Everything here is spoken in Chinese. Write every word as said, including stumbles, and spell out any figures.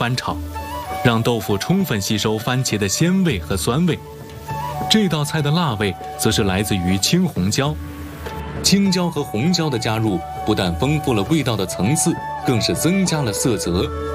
翻炒，让豆腐充分吸收番茄的鲜味和酸味。这道菜的辣味则是来自于青红椒。青椒和红椒的加入，不但丰富了味道的层次，更是增加了色泽。